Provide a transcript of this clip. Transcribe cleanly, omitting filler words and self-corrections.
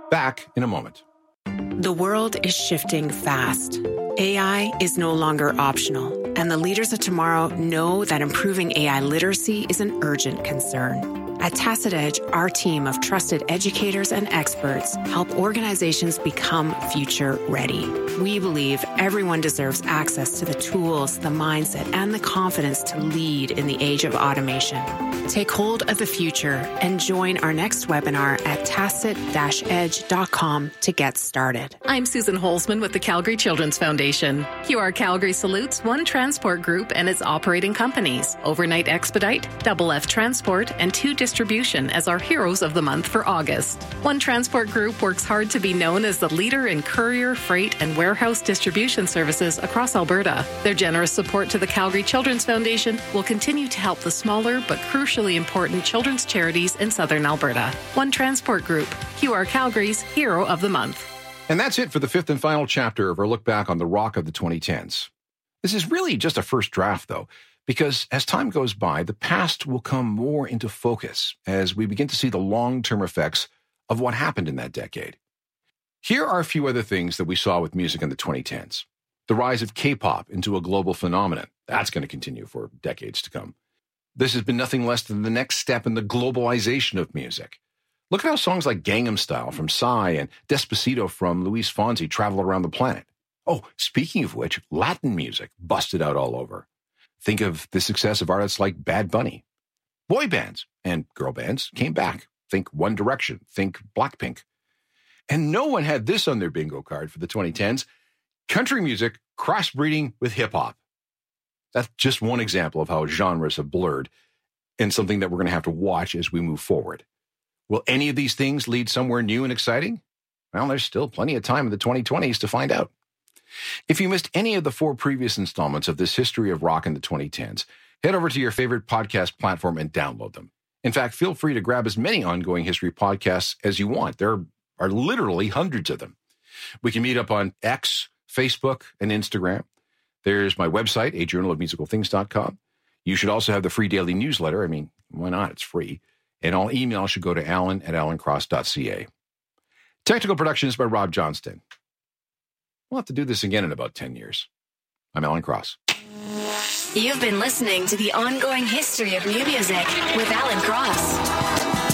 Back in a moment. The world is shifting fast. AI is no longer optional, and the leaders of tomorrow know that improving AI literacy is an urgent concern. At Tacit Edge, our team of trusted educators and experts help organizations become future ready. We believe everyone deserves access to the tools, the mindset, and the confidence to lead in the age of automation. Take hold of the future and join our next webinar at tacit-edge.com to get started. I'm Susan Holzman with the Calgary Children's Foundation. QR Calgary salutes One Transport Group and its operating companies, Overnight Expedite, Double F Transport, and 2 Distribution as our heroes of the month for August. One Transport Group works hard to be known as the leader in courier, freight, and warehouse distribution services across Alberta. Their generous support to the Calgary Children's Foundation will continue to help the smaller but crucially important children's charities in southern Alberta. One Transport Group, QR Calgary's Hero of the Month. And that's it for the 5th and final chapter of our look back on the rock of the 2010s. This is really just a first draft, though, because as time goes by, the past will come more into focus as we begin to see the long-term effects of what happened in that decade. Here are a few other things that we saw with music in the 2010s. The rise of K-pop into a global phenomenon. That's going to continue for decades to come. This has been nothing less than the next step in the globalization of music. Look at how songs like Gangnam Style from Psy and Despacito from Luis Fonsi travel around the planet. Oh, speaking of which, Latin music busted out all over. Think of the success of artists like Bad Bunny. Boy bands and girl bands came back. Think One Direction. Think Blackpink. And no one had this on their bingo card for the 2010s. Country music crossbreeding with hip-hop. That's just one example of how genres have blurred and something that we're going to have to watch as we move forward. Will any of these things lead somewhere new and exciting? Well, there's still plenty of time in the 2020s to find out. If you missed any of the 4 previous installments of this history of rock in the 2010s, head over to your favorite podcast platform and download them. In fact, feel free to grab as many ongoing history podcasts as you want. There are literally hundreds of them. We can meet up on X, Facebook, and Instagram. There's my website, ajournalofmusicalthings.com. You should also have the free daily newsletter. I mean, why not? It's free. And all email should go to alan@alancross.ca. Technical production is by Rob Johnston. We'll have to do this again in about 10 years. I'm Alan Cross. You've been listening to The Ongoing History of New Music with Alan Cross.